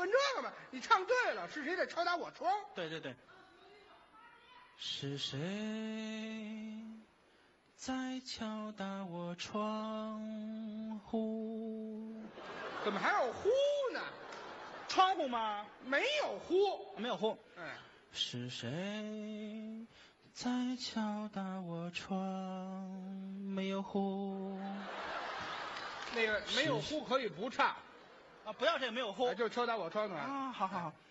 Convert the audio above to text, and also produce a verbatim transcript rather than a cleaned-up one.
问这个吧，你唱对了，是谁在敲打我窗？ 对对对。是谁在敲打我窗户？ 怎么还有呼呢？ 窗户吗？ 没有呼， 没有呼。 哎， 是谁在敲打我窗？没有呼。 那个没有呼可以不唱啊，不要这个没有呼， 就敲打我窗暖啊，好好好。